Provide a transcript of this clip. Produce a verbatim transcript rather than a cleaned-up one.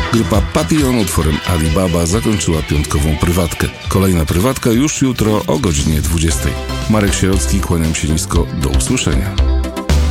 Grupa Papillon utworem Alibaba zakończyła piątkową prywatkę. Kolejna prywatka już jutro o godzinie dwudziestej. Marek Sierocki, kłaniam się nisko, do usłyszenia.